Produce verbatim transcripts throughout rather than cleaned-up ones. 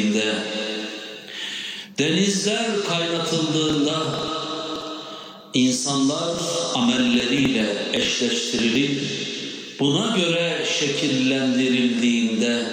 denizler kaynatıldığında, insanlar amelleriyle eşleştirilip buna göre şekillendirildiğinde,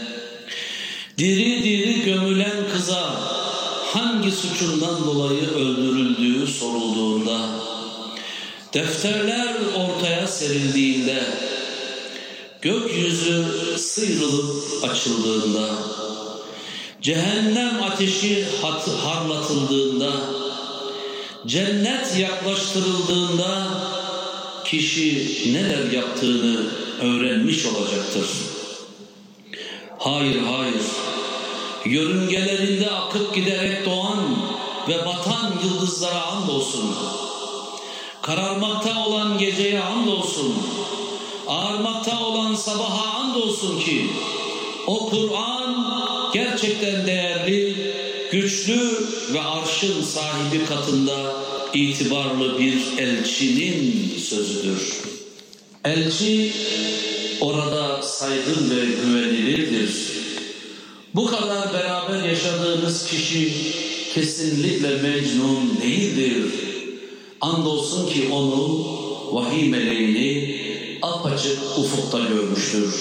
diri diri gömülen kıza hangi suçundan dolayı öldürüldüğü sorulduğunda, defterler ortaya serildiğinde, gökyüzü sıyrılıp açıldığında, cehennem ateşi harlatıldığında, cennet yaklaştırıldığında kişi neler yaptığını öğrenmiş olacaktır. Hayır, hayır. Yörüngelerinde akıp giderek doğan ve batan yıldızlara andolsun. Kararmakta olan geceye andolsun. Ağarmakta olan sabaha andolsun ki o Kur'an gerçekten değerli, güçlü ve arşın sahibi katında itibarlı bir elçinin sözüdür. Elçi orada saygın ve güvenilirdir. Bu kadar beraber yaşadığınız kişi kesinlikle mecnun değildir. Andolsun ki onu, vahiy meleğini apaçık ufukta görmüştür.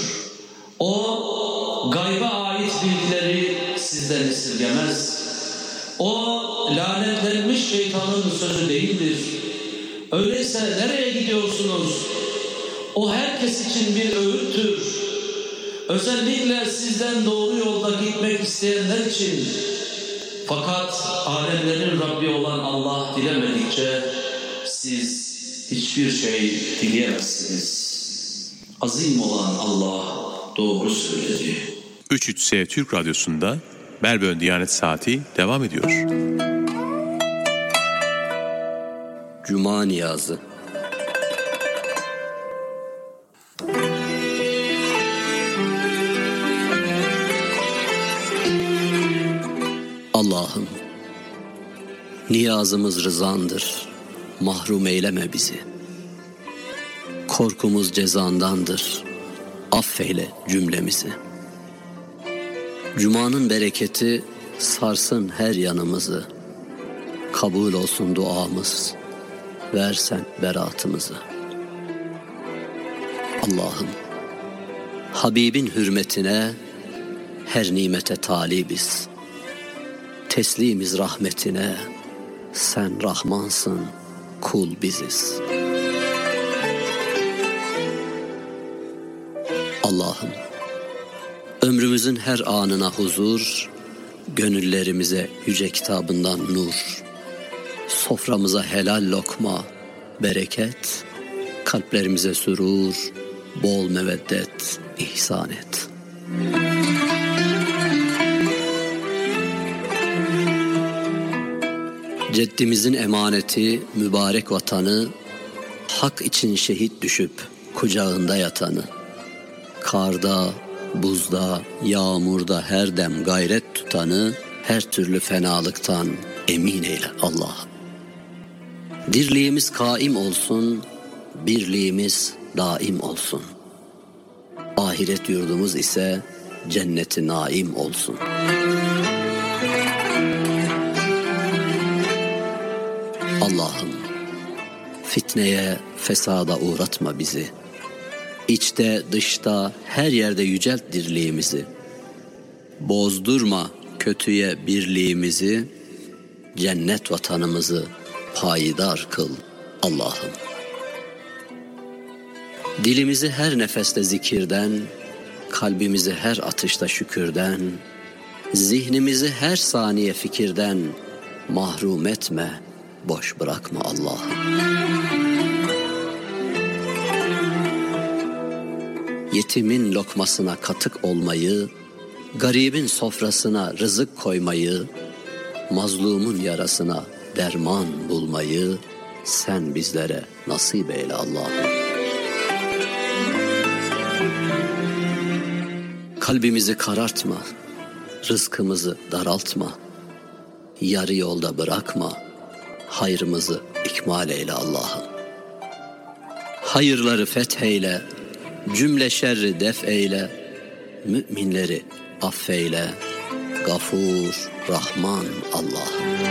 O gayba ait bilgileri sizden esirgemez. O lanetlenmiş şeytanın sözü değildir. Öyleyse nereye gidiyorsunuz? O herkes için bir öğüttür. Özellikle sizden doğru yolda gitmek isteyenler için. Fakat alemlerin Rabbi olan Allah dilemedikçe siz hiçbir şey dileyemezsiniz. Azim olan Allah doğru söyledi. üç üç S Türk Radyosu'nda Melbourne Diyanet Saati devam ediyor. Cuma Niyazı. Allah'ım, niyazımız rızandır, mahrum eyleme bizi. Korkumuz cezandandır, affeyle cümlemizi. Cuma'nın bereketi sarsın her yanımızı. Kabul olsun duamız, versen beratımızı. Allah'ım, Habibin hürmetine her nimete talibiz. Teslimiz rahmetine, sen Rahmansın, kul biziz. Allah'ım, ömrümüzün her anına huzur, gönüllerimize yüce kitabından nur, soframıza helal lokma, bereket, kalplerimize sürur, bol meveddet ihsan et. Ceddimizin emaneti mübarek vatanı, hak için şehit düşüp kucağında yatanı, karda, buzda, yağmurda her dem gayret tutanı, her türlü fenalıktan emin eyle Allah'ım. Dirliğimiz kaim olsun, birliğimiz daim olsun. Ahiret yurdumuz ise cennet-i naim olsun. Allah'ım, fitneye, fesada uğratma bizi. İçte, dışta, her yerde yücelt dirliğimizi. Bozdurma kötüye birliğimizi, cennet vatanımızı payidar kıl Allah'ım. Dilimizi her nefeste zikirden, kalbimizi her atışta şükürden, zihnimizi her saniye fikirden mahrum etme, boş bırakma Allah'ım. Yetimin lokmasına katık olmayı, garibin sofrasına rızık koymayı, mazlumun yarasına derman bulmayı sen bizlere nasip eyle Allah'ım. Kalbimizi karartma, rızkımızı daraltma, yarı yolda bırakma, hayrımızı ikmal eyle Allah'ım. Hayırları fetheyle, cümle şerri def eyle, müminleri affeyle, Gafur, Rahman Allah'ım.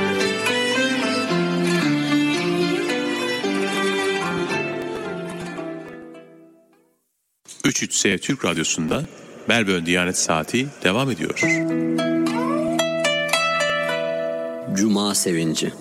üç üç S Türk Radyosu'nda Melbourne Diyanet Saati devam ediyor. Cuma sevinci.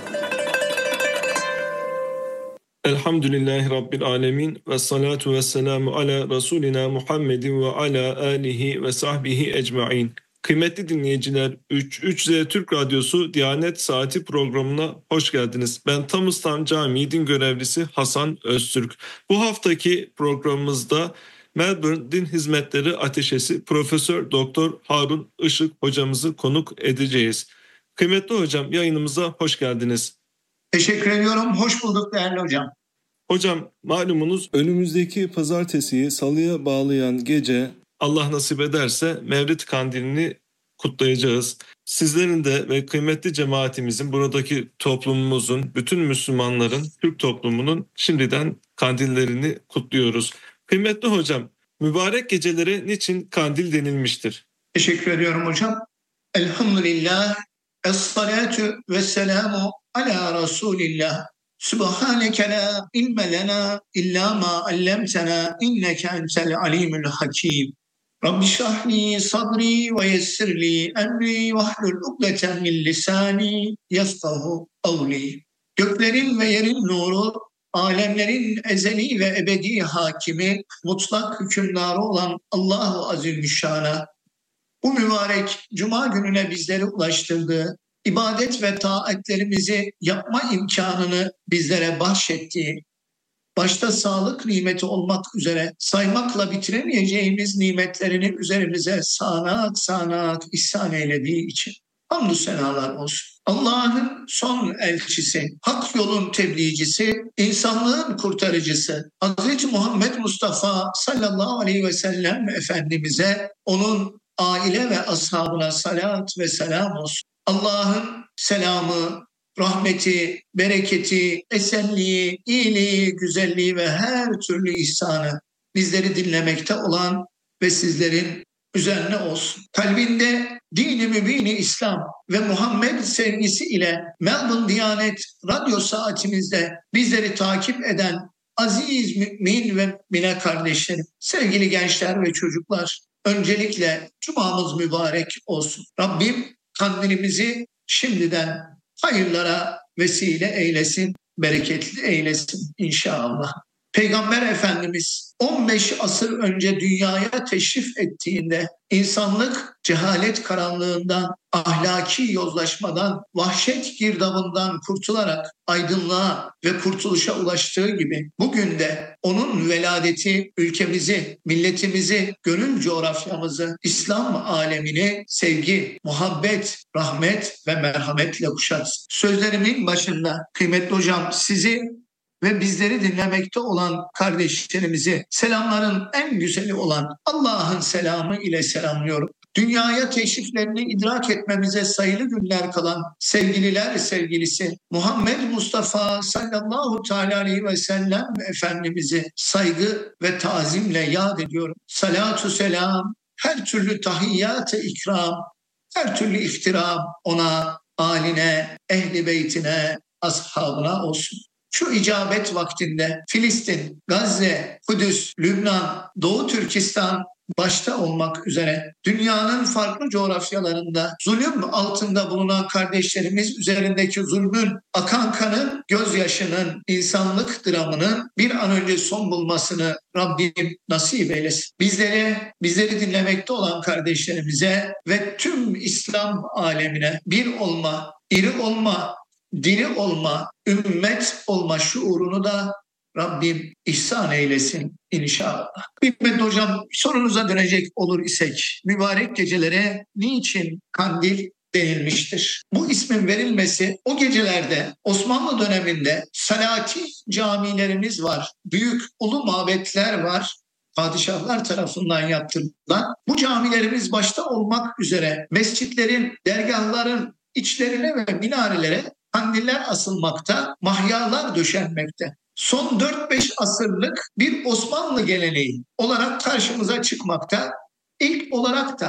Elhamdülillahi Rabbil Alemin ve salatu ve selamu ala Resulina Muhammedin ve ala alihi ve sahbihi ecmain. Kıymetli dinleyiciler, üç üç Z Türk Radyosu Diyanet Saati programına hoş geldiniz. Ben Tamıstan Camii Din Görevlisi Hasan Öztürk. Bu haftaki programımızda Melbourne Din Hizmetleri Ateşesi Profesör Doktor Harun Işık hocamızı konuk edeceğiz. Kıymetli hocam, yayınımıza hoş geldiniz. Teşekkür ediyorum. Hoş bulduk değerli hocam. Hocam, malumunuz önümüzdeki pazartesiyi salıya bağlayan gece Allah nasip ederse Mevlid Kandilini kutlayacağız. Sizlerin de ve kıymetli cemaatimizin, buradaki toplumumuzun, bütün Müslümanların, Türk toplumunun şimdiden kandillerini kutluyoruz. Kıymetli hocam, mübarek gecelere niçin kandil denilmiştir? Teşekkür ediyorum hocam. Elhamdülillah, es-salatu ve-selamu ala Resulillah. Subhaneke la ilme lena illa ma allamtena inneke entel alimul hakim. Rabbi şrahli sadri ve yessirli emri vahlul ukdeten min lisani yefkahu kavli. Göklerin ve yerin nuru, alemlerin ezeli ve ebedi hakimi, mutlak hükümdarı olan Allahu Azimüşşan'a bu mübarek Cuma gününe bizleri ulaştırdığı, ibadet ve taatlerimizi yapma imkanını bizlere bahşettiği, başta sağlık nimeti olmak üzere saymakla bitiremeyeceğimiz nimetlerini üzerimize sağanak sağanak ihsan eylediği için hamdü senalar olsun. Allah'ın son elçisi, hak yolun tebliğcisi, insanlığın kurtarıcısı Hazreti Muhammed Mustafa sallallahu aleyhi ve sellem Efendimiz'e, onun aile ve ashabına salat ve selam olsun. Allah'ın selamı, rahmeti, bereketi, esenliği, iyiliği, güzelliği ve her türlü ihsanı bizleri dinlemekte olan ve sizlerin üzerine olsun. Kalbinde dini mübini İslam ve Muhammed sevgisi ile Melbourne Diyanet Radyo Saatimizde bizleri takip eden aziz mümin ve mine kardeşlerim, sevgili gençler ve çocuklar, öncelikle Cumamız mübarek olsun. Rabbim kandilimizi şimdiden hayırlara vesile eylesin, bereketli eylesin inşallah. Peygamber Efendimiz on beş asır önce dünyaya teşrif ettiğinde insanlık cehalet karanlığından, ahlaki yozlaşmadan, vahşet girdabından kurtularak aydınlığa ve kurtuluşa ulaştığı gibi bugün de onun veladeti ülkemizi, milletimizi, gönül coğrafyamızı, İslam alemini sevgi, muhabbet, rahmet ve merhametle kuşatsın. Sözlerimin başında kıymetli hocam sizi ve bizleri dinlemekte olan kardeşlerimizi selamların en güzeli olan Allah'ın selamı ile selamlıyorum. Dünyaya teşriflerini idrak etmemize sayılı günler kalan sevgililer sevgilisi Muhammed Mustafa sallallahu teala aleyhi ve sellem Efendimiz'i saygı ve tazimle yad ediyorum. Salatu selam, her türlü tahiyyat-ı ikram, her türlü ihtiram ona, aline, ehli beytine, ashabına olsun. Şu icabet vaktinde Filistin, Gazze, Kudüs, Lübnan, Doğu Türkistan başta olmak üzere dünyanın farklı coğrafyalarında zulüm altında bulunan kardeşlerimiz üzerindeki zulmün, akan kanın, gözyaşının, insanlık dramının bir an önce son bulmasını Rabbim nasip eylesin. Bizleri, bizleri dinlemekte olan kardeşlerimize ve tüm İslam alemine bir olma, iri olma, diri olma, ümmet olma şuurunu da Rabbim ihsan eylesin inşallah. Hikmet hocam, sorunuza dönecek olur isek, mübarek gecelere niçin kandil denilmiştir? Bu ismin verilmesi o gecelerde Osmanlı döneminde salati camilerimiz var, büyük ulu mabetler var. Padişahlar tarafından yaptırılan bu camilerimiz başta olmak üzere mescitlerin, dergahların içlerine ve minarelere kandiller asılmakta, mahyalar döşenmekte. Son dört beş asırlık bir Osmanlı geleneği olarak karşımıza çıkmakta. İlk olarak da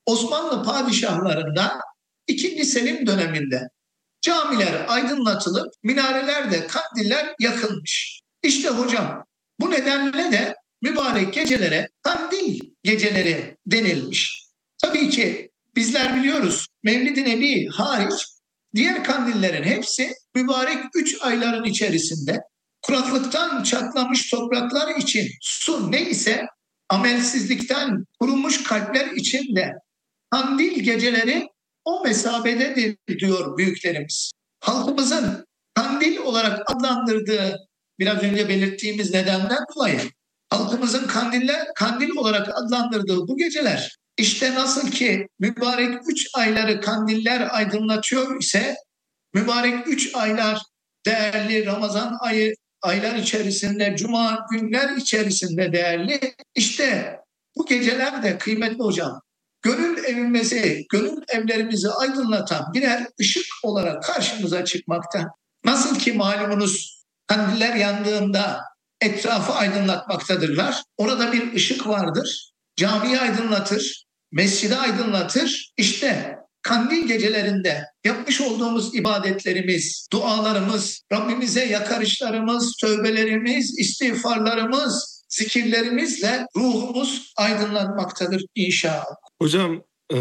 Osmanlı padişahlarında ikinci Selim döneminde camiler aydınlatılıp minarelerde kandiller yakılmış. İşte hocam bu nedenle de mübarek gecelere kandil geceleri denilmiş. Tabii ki bizler biliyoruz Mevlid-i Nebi hariç diğer kandillerin hepsi mübarek üç ayların içerisinde kuraklıktan çatlamış topraklar için su neyse amelsizlikten kurumuş kalpler için de kandil geceleri o mesabededir diyor büyüklerimiz. Halkımızın kandil olarak adlandırdığı biraz önce belirttiğimiz nedenden dolayı halkımızın kandiller, kandil olarak adlandırdığı bu geceler işte nasıl ki mübarek üç ayları kandiller aydınlatıyor ise mübarek üç aylar değerli Ramazan ayı aylar içerisinde, cuma günler içerisinde değerli. İşte bu geceler de kıymetli hocam, gönül evimizi, gönül evlerimizi aydınlatan birer ışık olarak karşımıza çıkmakta. Nasıl ki malumunuz kandiller yandığında etrafı aydınlatmaktadırlar. Orada bir ışık vardır. Camiyi aydınlatır, mescidi aydınlatır. İşte kandil gecelerinde yapmış olduğumuz ibadetlerimiz, dualarımız, Rabbimize yakarışlarımız, tövbelerimiz, istiğfarlarımız, zikirlerimizle ruhumuz aydınlanmaktadır inşallah. Hocam e,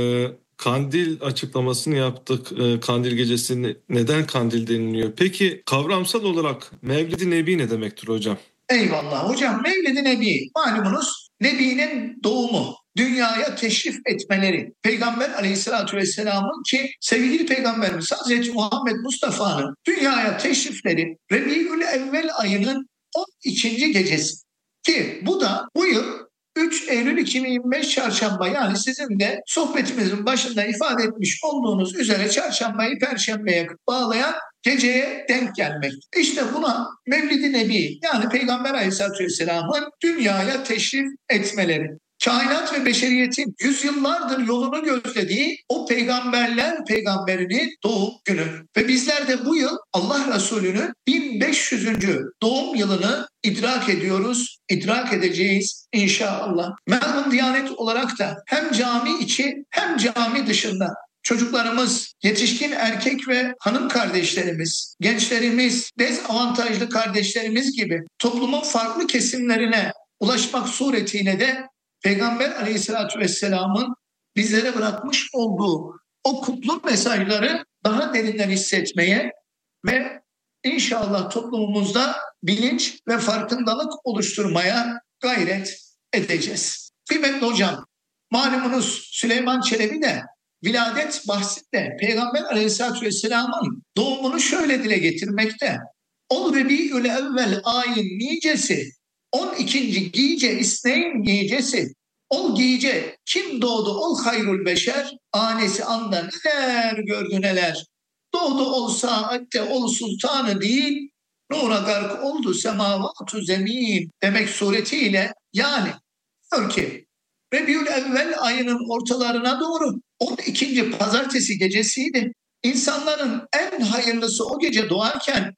kandil açıklamasını yaptık. E, kandil gecesi neden kandil deniliyor? Peki kavramsal olarak Mevlid-i Nebi ne demektir hocam? Eyvallah hocam, Mevlid-i Nebi malumunuz Nebi'nin doğumu, dünyaya teşrif etmeleri, Peygamber Aleyhisselatü Vesselam'ın ki sevgili Peygamberimiz Hazreti Muhammed Mustafa'nın dünyaya teşrifleri Rebiül Evvel ayının on ikinci gecesi. Ki bu da bu yıl üç Eylül iki bin yirmi beş çarşamba, yani sizin de sohbetimizin başında ifade etmiş olduğunuz üzere çarşambayı perşembeye bağlayan geceye denk gelmek. İşte buna Mevlid-i Nebi, yani Peygamber Aleyhisselatü Vesselam'ın dünyaya teşrif etmeleri, kainat ve beşeriyetin yüzyıllardır yolunu gözlediği o peygamberler peygamberinin doğum günü. Ve bizler de bu yıl Allah Resulü'nün bin beş yüzüncü doğum yılını idrak ediyoruz, idrak edeceğiz inşallah. Melbourne Diyanet olarak da hem cami içi hem cami dışında çocuklarımız, yetişkin erkek ve hanım kardeşlerimiz, gençlerimiz, dezavantajlı kardeşlerimiz gibi toplumun farklı kesimlerine ulaşmak suretiyle de Peygamber Aleyhisselatü Vesselam'ın bizlere bırakmış olduğu o kutlu mesajları daha derinden hissetmeye ve inşallah toplumumuzda bilinç ve farkındalık oluşturmaya gayret edeceğiz. Kıymetli hocam, malumunuz Süleyman Çelebi de viladet bahsinde Peygamber Aleyhisselatü Vesselam'ın doğumunu şöyle dile getirmekte. Ol Rebiül Evvel ayın nicesi, on ikinci giyice isneyn giyicesi, ol giyice kim doğdu ol hayrul beşer, anesi anda neler gördü neler. Doğdu ol saatte ol sultanı değil, nura gark oldu semavatu zemin demek suretiyle, yani diyor ki Rebiül Evvel ayının ortalarına doğru on ikinci pazartesi gecesiydi. İnsanların en hayırlısı o gece doğarken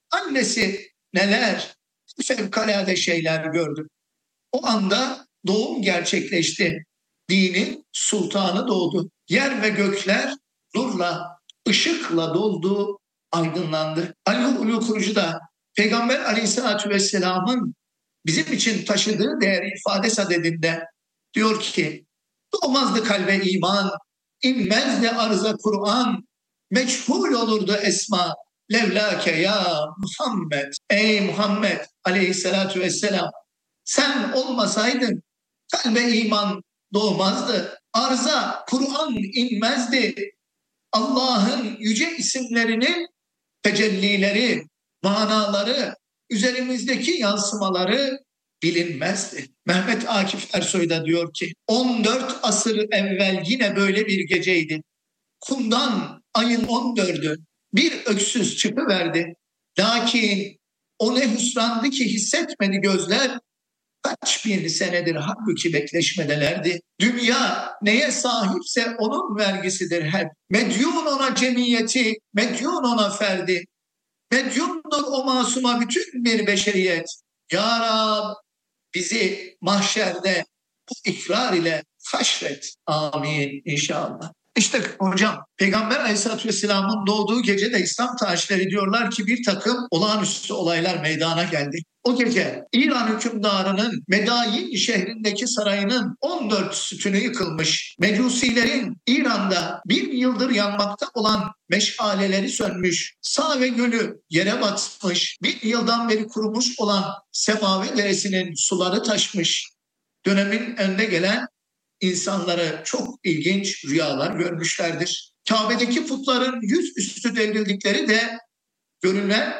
annesi neler fevkalade şeyler gördü. O anda doğum gerçekleşti. Dinin sultanı doğdu. Yer ve gökler nurla, ışıkla doldu, aydınlandı. Ali Ulu Kurucu da Peygamber Aleyhisselatü Vesselam'ın bizim için taşıdığı değeri ifade sadedinde diyor ki, doğmazdı kalbe iman, inmezdi arıza Kur'an, meçhul olurdu esma, levlake ya Muhammed. Ey Muhammed Aleyhisselatü Vesselam, sen olmasaydın kalbe iman doğmazdı, arıza Kur'an inmezdi, Allah'ın yüce isimlerinin tecellileri, manaları, üzerimizdeki yansımaları bilinmezdi. Mehmet Akif Ersoy da diyor ki on dört asır evvel yine böyle bir geceydi. Kumdan ayın on dördü bir öksüz çıkıverdi. Lakin o ne hüsrandı ki hissetmedi gözler. Kaç bin senedir halbuki bekleşmedelerdi. Dünya neye sahipse onun vergisidir hep. Medyun ona cemiyeti, medyun ona ferdi. Medyundur o masuma bütün bir beşeriyet. Ya Rab, bizi mahşerde bu ikrar ile haşret. Amin inşallah. İşte hocam Peygamber Aleyhisselatü Vesselam'ın doğduğu gece de İslam tarihçileri diyorlar ki bir takım olağanüstü olaylar meydana geldi. O gece İran hükümdarının Medayin şehrindeki sarayının on dört sütunu yıkılmış. Mecusilerin İran'da bir yıldır yanmakta olan meşaleleri sönmüş. Sağ ve gölü yere batmış. Bir yıldan beri kurumuş olan Semave Deresi'nin suları taşmış. Dönemin önde gelen insanları çok ilginç rüyalar görmüşlerdir. Kabe'deki putların yüzüstü devrildikleri de görülen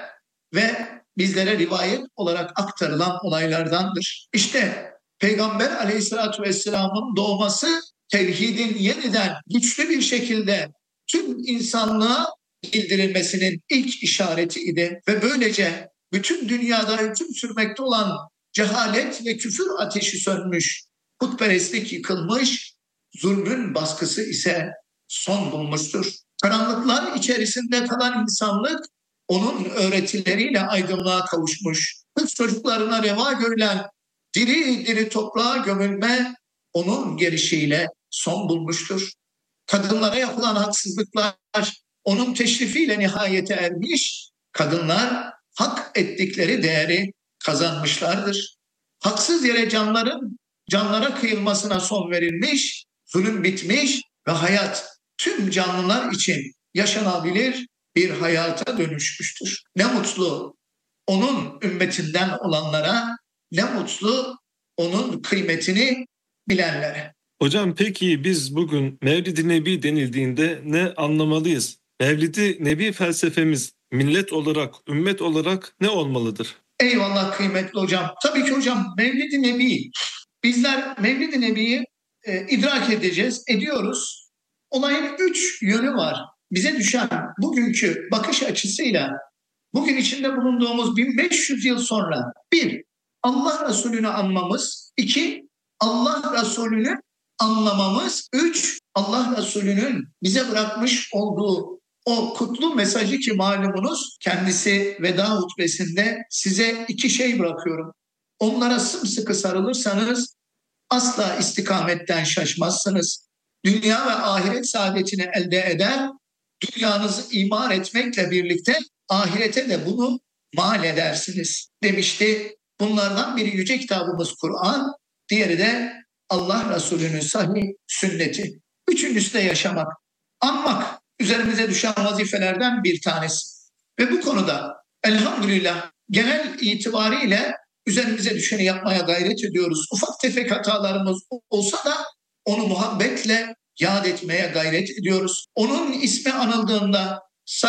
ve bizlere rivayet olarak aktarılan olaylardandır. İşte Peygamber Aleyhisselatü Vesselam'ın doğması tevhidin yeniden güçlü bir şekilde tüm insanlığa bildirilmesinin ilk işaretiydi ve böylece bütün dünyada hüküm sürmekte olan cehalet ve küfür ateşi sönmüş, putperestlik yıkılmış, zulmün baskısı ise son bulmuştur. Karanlıklar içerisinde kalan insanlık onun öğretileriyle aydınlığa kavuşmuş. Kız çocuklarına reva görülen diri diri toprağa gömülme onun gelişiyle son bulmuştur. Kadınlara yapılan haksızlıklar onun teşrifiyle nihayete ermiş, kadınlar hak ettikleri değeri kazanmışlardır. Haksız yere canların canlara kıyılmasına son verilmiş, zulüm bitmiş ve hayat tüm canlılar için yaşanabilir bir hayata dönüşmüştür. Ne mutlu onun ümmetinden olanlara, ne mutlu onun kıymetini bilenlere. Hocam peki biz bugün Mevlid-i Nebi denildiğinde ne anlamalıyız? Mevlid-i Nebi felsefemiz millet olarak, ümmet olarak ne olmalıdır? Eyvallah kıymetli hocam. Tabii ki hocam Mevlid-i Nebi, bizler Mevlid-i Nebi'yi e, idrak edeceğiz, ediyoruz. Olayın üç yönü var. Bize düşen bugünkü bakış açısıyla bugün içinde bulunduğumuz bin beş yüz yıl sonra bir, Allah Resulü'nü anmamız, iki, Allah Resulü'nü anlamamız, üç, Allah Resulü'nün bize bırakmış olduğu o kutlu mesajı ki malumunuz kendisi veda hutbesinde size iki şey bırakıyorum. Onlara sımsıkı sarılırsanız asla istikametten şaşmazsınız. Dünya ve ahiret saadetini elde eder, dünyanızı imar etmekle birlikte ahirete de bunu mal edersiniz demişti. Bunlardan biri yüce kitabımız Kur'an, diğeri de Allah Resulü'nün sahih sünneti. Üçüncüsü de yaşamak, anmak üzerimize düşen vazifelerden bir tanesi. Ve bu konuda elhamdülillah genel itibariyle üzerimize düşeni yapmaya gayret ediyoruz. Ufak tefek hatalarımız olsa da onu muhabbetle yad etmeye gayret ediyoruz. Onun ismi anıldığında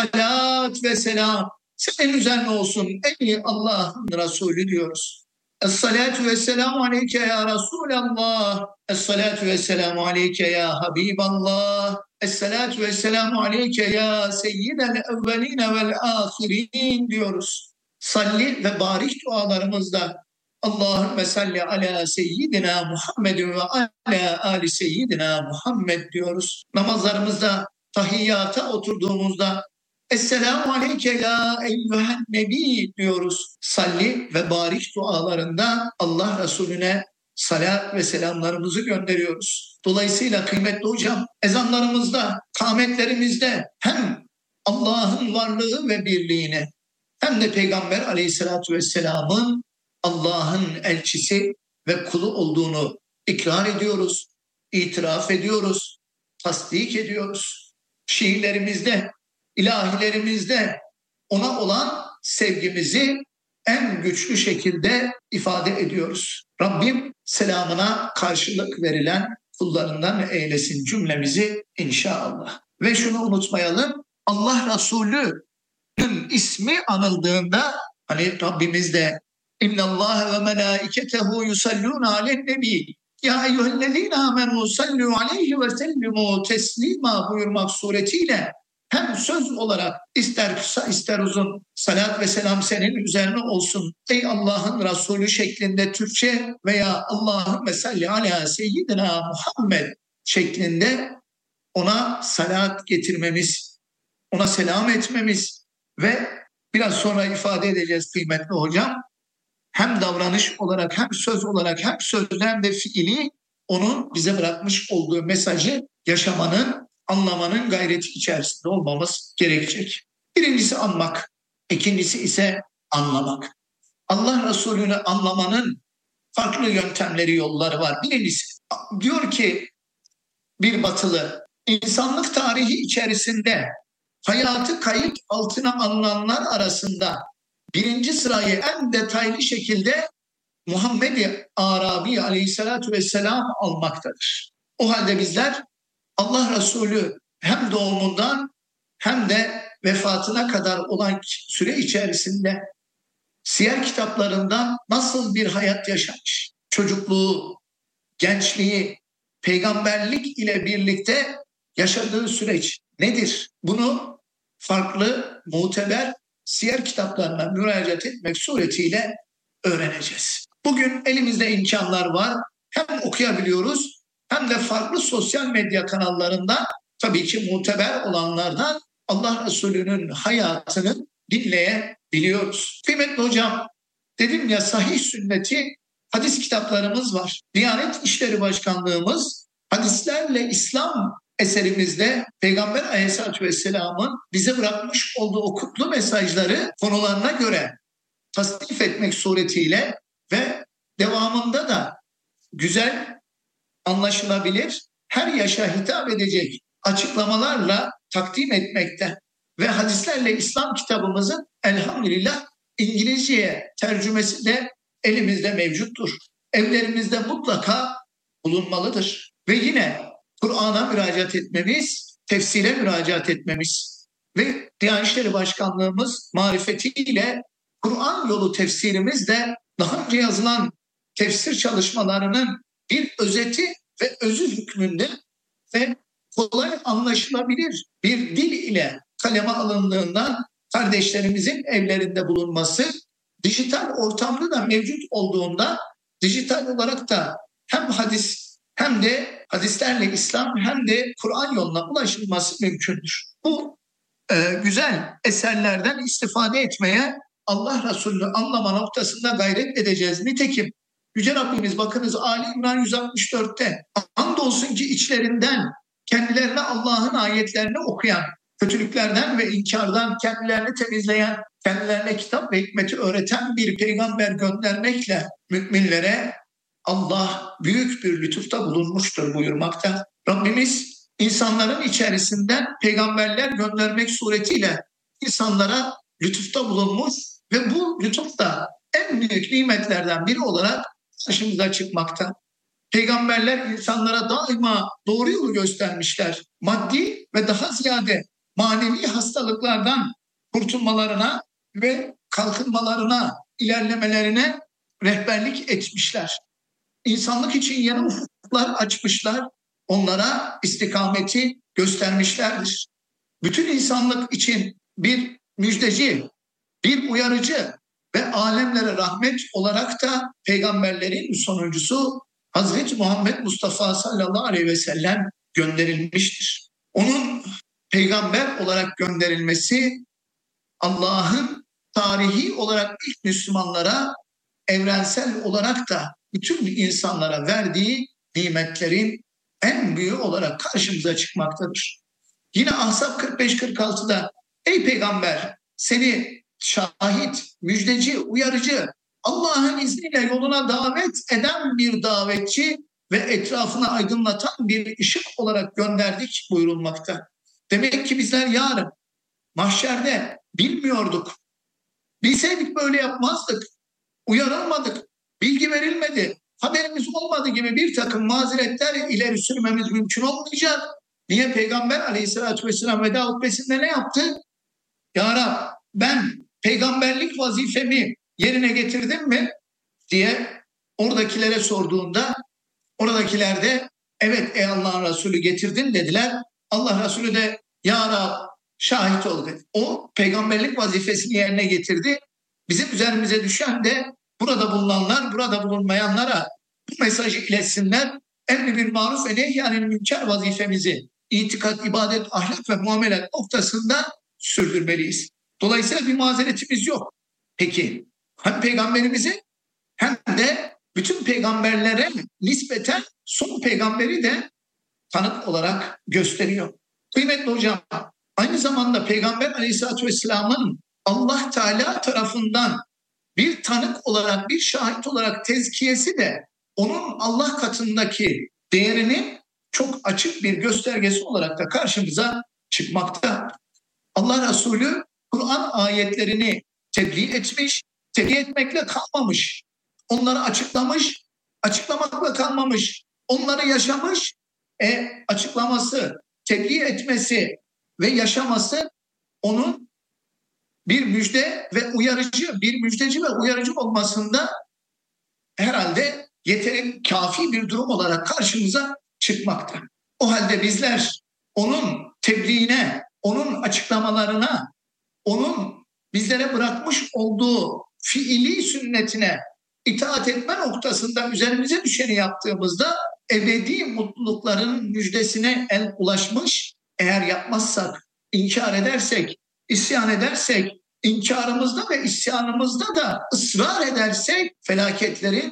salat ve selam senin üzerine olsun ey Allah'ın Resulü diyoruz. Es-salatu ve selamu aleyke ya Resulallah. Es-salatu ve selamu aleyke ya Habiballah. Es-salatu ve selamu aleyke ya seyyidel evveline vel ahirin diyoruz. Salli ve barik dualarımızda Allahümme salli ala seyyidina Muhammedin ve ala ali seyyidina Muhammed diyoruz. Namazlarımızda tahiyyata oturduğumuzda Esselamu aleyke ya eyyühen nebi diyoruz. Salli ve barik dualarında Allah Resulüne salat ve selamlarımızı gönderiyoruz. Dolayısıyla kıymetli hocam ezanlarımızda, kâmetlerimizde hem Allah'ın varlığı ve birliğini hem de Peygamber Aleyhisselatü Vesselam'ın Allah'ın elçisi ve kulu olduğunu ikrar ediyoruz, itiraf ediyoruz, tasdik ediyoruz. Şiirlerimizde, ilahilerimizde ona olan sevgimizi en güçlü şekilde ifade ediyoruz. Rabbim selamına karşılık verilen kullarından eylesin cümlemizi inşallah. Ve şunu unutmayalım, Allah Resulü'nün ismi anıldığında hani Rabbimiz de İnna Allah ve melâiketehu yusallûne alen-nebî. Ya eyyühellezîne âmenû sallû aleyhi ve sellimû teslîmâ buyurmak suretiyle hem söz olarak ister kısa ister uzun salat ve selam senin üzerine olsun ey Allah'ın Resulü şeklinde Türkçe veya Allahümme salli ala seyyidina Muhammed şeklinde ona salat getirmemiz, ona selam etmemiz ve biraz sonra ifade edeceğiz kıymetli hocam. Hem davranış olarak hem söz olarak hem sözden de fiili onun bize bırakmış olduğu mesajı yaşamanın, anlamanın gayreti içerisinde olmamız gerekecek. Birincisi anmak, ikincisi ise anlamak. Allah Resulü'nü anlamanın farklı yöntemleri, yolları var. Birincisi diyor ki bir batılı, insanlık tarihi içerisinde hayatı kayıt altına alınanlar arasında birinci sırayı en detaylı şekilde Muhammed-i Arabi aleyhissalatu vesselam almaktadır. O halde bizler Allah Resulü hem doğumundan hem de vefatına kadar olan süre içerisinde siyer kitaplarından nasıl bir hayat yaşamış, çocukluğu, gençliği, peygamberlik ile birlikte yaşadığı süreç nedir? Bunu farklı, muteber siyer kitaplarına müracaat etmek suretiyle öğreneceğiz. Bugün elimizde imkanlar var. Hem okuyabiliyoruz hem de farklı sosyal medya kanallarında, tabii ki muteber olanlardan Allah Resulü'nün hayatını dinleyebiliyoruz. Kıymetli hocam, dedim ya, sahih sünneti hadis kitaplarımız var. Diyanet İşleri Başkanlığımız hadislerle İslam eserimizde Peygamber Aleyhisselatü Vesselam'ın bize bırakmış olduğu o kutlu mesajları konularına göre tasnif etmek suretiyle ve devamında da güzel, anlaşılabilir, her yaşa hitap edecek açıklamalarla takdim etmekte. Ve hadislerle İslam kitabımızın elhamdülillah İngilizceye tercümesi de elimizde mevcuttur. Evlerimizde mutlaka bulunmalıdır. Ve yine Kur'an'a müracaat etmemiz, tefsire müracaat etmemiz ve Diyanet İşleri Başkanlığımız marifetiyle Kur'an yolu tefsirimiz de daha önce yazılan tefsir çalışmalarının bir özeti ve özü hükmünde ve kolay anlaşılabilir bir dil ile kaleme alındığından kardeşlerimizin evlerinde bulunması, dijital ortamda da mevcut olduğunda dijital olarak da hem hadis hem de hadislerle İslam hem de Kur'an yoluna ulaşılması mümkündür. Bu e, güzel eserlerden istifade etmeye Allah Resulü'nü anlama noktasında gayret edeceğiz. Nitekim Yüce Rabbimiz bakınız Ali İmran yüz altmış dörtte andolsun ki içlerinden kendilerine Allah'ın ayetlerini okuyan, kötülüklerden ve inkardan kendilerini temizleyen, kendilerine kitap ve hikmeti öğreten bir peygamber göndermekle müminlere Allah büyük bir lütufta bulunmuştur buyurmakta. Rabbimiz insanların içerisinden peygamberler göndermek suretiyle insanlara lütufta bulunmuş ve bu lütuf da en büyük nimetlerden biri olarak karşımıza çıkmakta. Peygamberler insanlara daima doğru yolu göstermişler. Maddi ve daha ziyade manevi hastalıklardan kurtulmalarına ve kalkınmalarına, ilerlemelerine rehberlik etmişler. İnsanlık için yeni ufuklar açmışlar, onlara istikameti göstermişlerdir. Bütün insanlık için bir müjdeci, bir uyarıcı ve alemlere rahmet olarak da peygamberlerin sonuncusu Hazreti Muhammed Mustafa sallallahu aleyhi ve sellem gönderilmiştir. Onun peygamber olarak gönderilmesi Allah'ın tarihi olarak ilk Müslümanlara, evrensel olarak da bütün insanlara verdiği nimetlerin en büyüğü olarak karşımıza çıkmaktadır. Yine Ahzab kırk beş kırk altıda ey peygamber seni şahit, müjdeci, uyarıcı, Allah'ın izniyle yoluna davet eden bir davetçi ve etrafını aydınlatan bir ışık olarak gönderdik buyurulmakta. Demek ki bizler yarın mahşerde bilmiyorduk. Bilseydik böyle yapmazdık. Uyarılmadık. Bilgi verilmedi. Haberimiz olmadı gibi bir takım mazeretler ileri sürmemiz mümkün olmayacak. Niye Peygamber aleyhissalatü vesselam veda hutbesinde ne yaptı? Ya Rab ben peygamberlik vazifemi yerine getirdim mi diye oradakilere sorduğunda oradakiler de evet ey Allah'ın Resulü getirdin dediler. Allah Resulü de ya Rab şahit ol dedi. O peygamberlik vazifesini yerine getirdi. Bizim üzerimize düşen de burada bulunanlar, burada bulunmayanlara bu mesajı iletsinler. Emri bil maruf ve nehyanil münker vazifemizi itikat, ibadet, ahlak ve muamelat noktasında sürdürmeliyiz. Dolayısıyla bir mazeretimiz yok. Peki hem peygamberimizi hem de bütün peygamberlere nispeten son peygamberi de tanık olarak gösteriyor. Kıymetli hocam, aynı zamanda Peygamber Aleyhisselatü Vesselam'ın Allah Teala tarafından bir tanık olarak, bir şahit olarak tezkiyesi de onun Allah katındaki değerinin çok açık bir göstergesi olarak da karşımıza çıkmakta. Allah Resulü Kur'an ayetlerini tebliğ etmiş, tebliğ etmekle kalmamış. Onları açıklamış, açıklamakla kalmamış. Onları yaşamış, e, açıklaması, tebliğ etmesi ve yaşaması onun bir müjde ve uyarıcı, bir müjdeci ve uyarıcı olmasında herhalde yeteri kafi bir durum olarak karşımıza çıkmakta. O halde bizler onun tebliğine, onun açıklamalarına, onun bizlere bırakmış olduğu fiili sünnetine itaat etme noktasında üzerimize düşeni yaptığımızda ebedi mutlulukların müjdesine el ulaşmış. Eğer yapmazsak, inkar edersek, isyan edersek, inkarımızda ve isyanımızda da ısrar edersek felaketlerin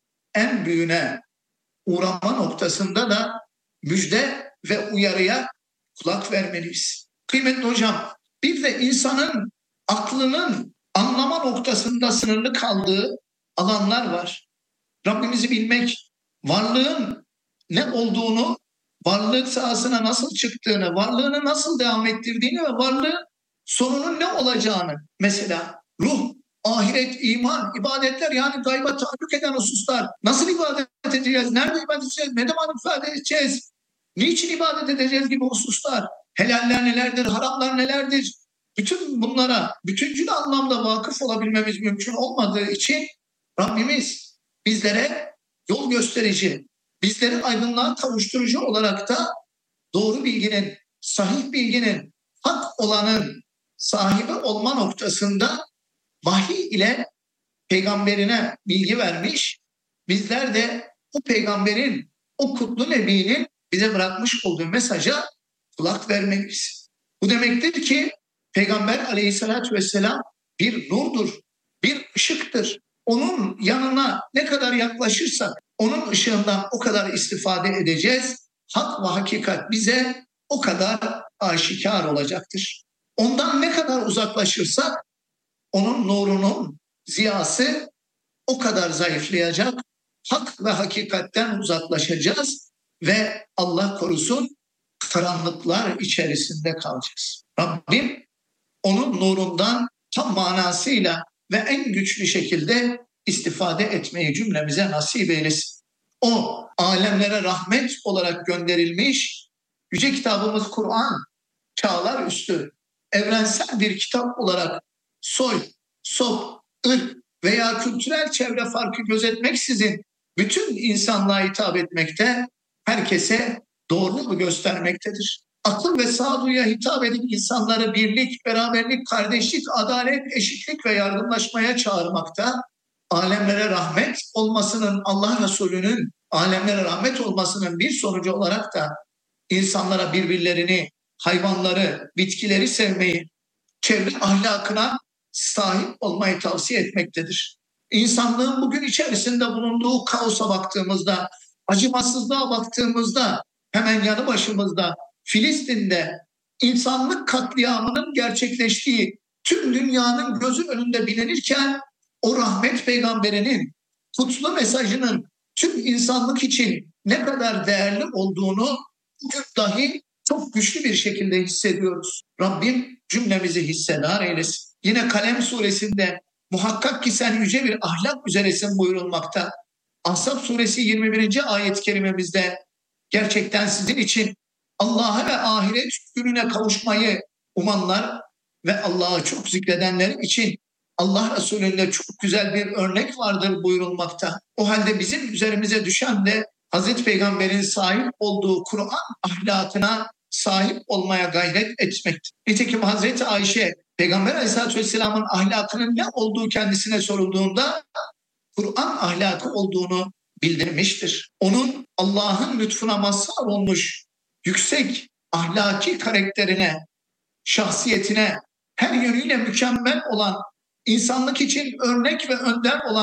en büyüğüne uğrama noktasında da müjde ve uyarıya kulak vermeliyiz. Kıymetli hocam, bir de insanın aklının anlama noktasında sınırlı kaldığı alanlar var. Rabbimizi bilmek, varlığın ne olduğunu, varlık sahasına nasıl çıktığını, varlığını nasıl devam ettirdiğini ve varlığın sonunun ne olacağını, mesela ruh, ahiret, iman, ibadetler, yani gayba taalluk eden hususlar, nasıl ibadet edeceğiz, nerede ibadet edeceğiz, ne zaman ibadet edeceğiz, niçin ibadet edeceğiz gibi hususlar, helaller nelerdir, haramlar nelerdir, bütün bunlara bütüncül anlamda vakıf olabilmemiz mümkün olmadığı için Rabbimiz bizlere yol gösterici, bizleri aydınlığa kavuşturucu olarak da doğru bilginin, sahih bilginin, hak olanın sahibi olma noktasında vahiy ile peygamberine bilgi vermiş. Bizler de o peygamberin, o kutlu nebinin bize bırakmış olduğu mesaja kulak vermeliyiz. Bu demektir ki Peygamber Aleyhisselatü Vesselam bir nurdur, bir ışıktır. Onun yanına ne kadar yaklaşırsak onun ışığından o kadar istifade edeceğiz. Hak ve hakikat bize o kadar aşikar olacaktır. Ondan ne kadar uzaklaşırsak onun nurunun ziyası o kadar zayıflayacak. Hak ve hakikatten uzaklaşacağız ve Allah korusun karanlıklar içerisinde kalacağız. Rabbim onun nurundan tam manasıyla ve en güçlü şekilde istifade etmeyi cümlemize nasip eylesin. O alemlere rahmet olarak gönderilmiş yüce kitabımız Kur'an, çağlar üstü, evrensel bir kitap olarak soy, sop, ırk veya kültürel çevre farkı gözetmeksizin bütün insanlığa hitap etmekte, herkese doğruluğu göstermektedir. Akıl ve sağduyuya hitap edip insanları birlik, beraberlik, kardeşlik, adalet, eşitlik ve yardımlaşmaya çağırmakta, alemlere rahmet olmasının, Allah Resulü'nün alemlere rahmet olmasının bir sonucu olarak da insanlara birbirlerini, hayvanları, bitkileri sevmeyi, çevre ahlakına sahip olmayı tavsiye etmektedir. İnsanlığın bugün içerisinde bulunduğu kaosa baktığımızda, acımasızlığa baktığımızda, hemen yanı başımızda Filistin'de insanlık katliamının gerçekleştiği tüm dünyanın gözü önünde bilinirken o rahmet peygamberinin kutlu mesajının tüm insanlık için ne kadar değerli olduğunu bugün dahi çok güçlü bir şekilde hissediyoruz. Rabbim cümlemizi hissedar eylesin. Yine Kalem suresinde muhakkak ki sen yüce bir ahlak üzeresin buyurulmakta. Ahzab suresi yirmi birinci ayet-i kerimemizde gerçekten sizin için Allah'a ve ahiret gününe kavuşmayı umanlar ve Allah'ı çok zikredenler için Allah Resulü'nde çok güzel bir örnek vardır buyurulmakta. O halde bizim üzerimize düşen de Hazreti Peygamber'in sahip olduğu Kur'an ahlakına sahip olmaya gayret etmektir. Nitekim Hazreti Ayşe, Peygamber Aleyhisselatü Vesselam'ın ahlakının ne olduğu kendisine sorulduğunda Kur'an ahlakı olduğunu bildirmiştir. Onun Allah'ın lütfuna mazhar olmuş yüksek ahlaki karakterine, şahsiyetine, her yönüyle mükemmel olan, insanlık için örnek ve önder olan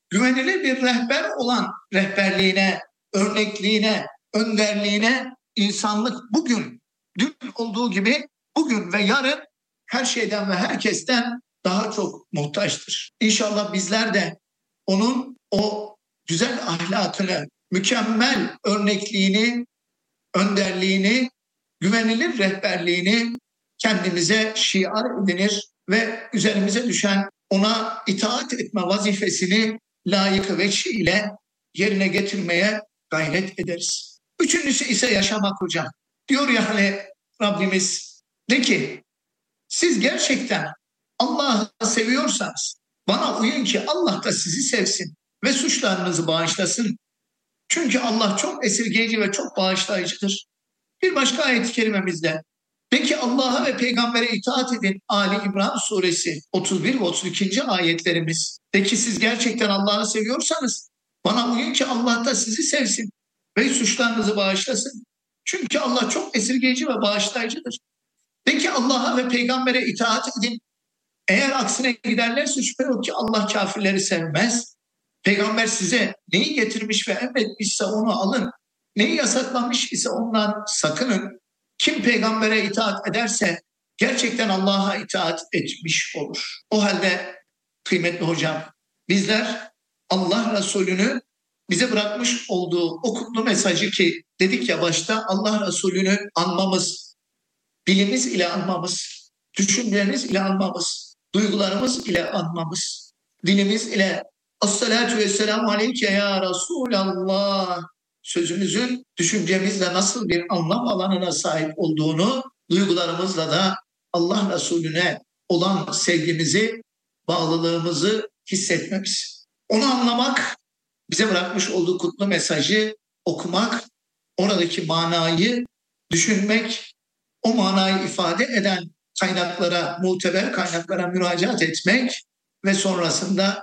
güvenilir bir rehber olan rehberliğine, örnekliğine, önderliğine insanlık bugün, dün olduğu gibi bugün ve yarın her şeyden ve herkesten daha çok muhtaçtır. İnşallah bizler de onun o güzel ahlakını, mükemmel örnekliğini, önderliğini, güvenilir rehberliğini kendimize şiar edinir ve üzerimize düşen ona itaat etme vazifesini layıkı veçhiyle yerine getirmeye gayret ederiz. Üçüncüsü ise yaşamak hocam. Diyor ya hani Rabbimiz, de ki siz gerçekten Allah'ı seviyorsanız bana uyun ki Allah da sizi sevsin ve suçlarınızı bağışlasın. Çünkü Allah çok esirgeyici ve çok bağışlayıcıdır. Bir başka ayet-i kerimemizde de ki Allah'a ve peygambere itaat edin. Ali İmran suresi otuz bir ve otuz ikinci ayetlerimiz. De ki siz gerçekten Allah'ı seviyorsanız bana uyun ki Allah da sizi sevsin ve suçlarınızı bağışlasın. Çünkü Allah çok esirgeyici ve bağışlayıcıdır. De ki Allah'a ve peygambere itaat edin. Eğer aksine giderlerse şüphe yok ki Allah kafirleri sevmez. Peygamber size neyi getirmiş ve emretmişse onu alın. Neyi yasaklamış ise ondan sakının. Kim peygambere itaat ederse gerçekten Allah'a itaat etmiş olur. O halde kıymetli hocam, bizler Allah Resulü'nü bize bırakmış olduğu o kutlu mesajı ki dedik ya başta, Allah Resulü'nü anmamız, bilimiz ile anmamız, düşüncelerimiz ile anmamız, duygularımız ile anmamız, dilimiz ile "Esselatu vesselamu aleyke ya Resulallah" sözümüzün düşüncemizle nasıl bir anlam alanına sahip olduğunu, duygularımızla da Allah Resulüne olan sevgimizi, bağlılığımızı hissetmemiz. Onu anlamak, bize bırakmış olduğu kutlu mesajı okumak, oradaki manayı düşünmek, o manayı ifade eden kaynaklara, muteber kaynaklara müracaat etmek ve sonrasında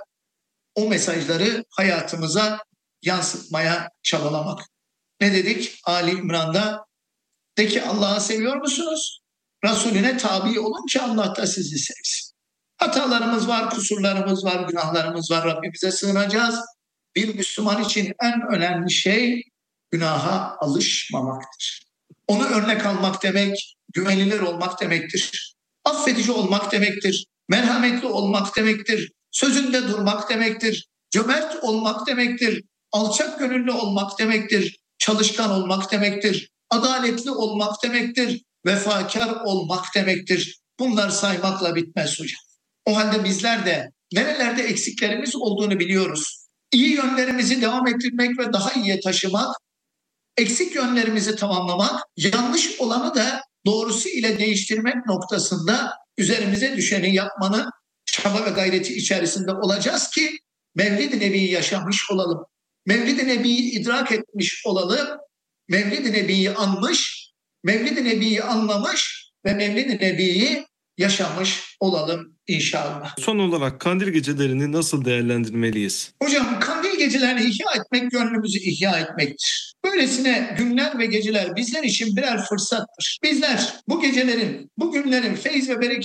o mesajları hayatımıza yansıtmaya çabalamak. Ne dedik Ali İmran'da? De ki Allah'ı seviyor musunuz? Resulüne tabi olun ki Allah da sizi sevsin. Hatalarımız var, kusurlarımız var, günahlarımız var. Rabbimize sığınacağız. Bir Müslüman için en önemli şey günaha alışmamaktır. Onu örnek almak demek, güvenilir olmak demektir. Affedici olmak demektir. Merhametli olmak demektir. Sözünde durmak demektir. Cömert olmak demektir. Alçak gönüllü olmak demektir. Çalışkan olmak demektir. Adaletli olmak demektir. Vefakar olmak demektir. Bunlar saymakla bitmez hocam. O halde bizler de nerelerde eksiklerimiz olduğunu biliyoruz. İyi yönlerimizi devam ettirmek ve daha iyiye taşımak, eksik yönlerimizi tamamlamak, yanlış olanı da doğrusu ile değiştirmek noktasında üzerimize düşeni yapmanın çaba ve gayreti içerisinde olacağız ki Mevlid-i Nebi'yi yaşamış olalım. Mevlid-i Nebi'yi idrak etmiş olalım. Mevlid-i Nebi'yi anmış, Mevlid-i Nebi'yi anlamış ve Mevlid-i Nebi'yi yaşamış olalım inşallah. Son olarak kandil gecelerini nasıl değerlendirmeliyiz? Hocam kandil gecelerini ihya etmek gönlümüzü ihya etmektir. Böylesine günler ve geceler bizler için birer fırsattır. Bizler bu gecelerin, bu günlerin feyz ve bereket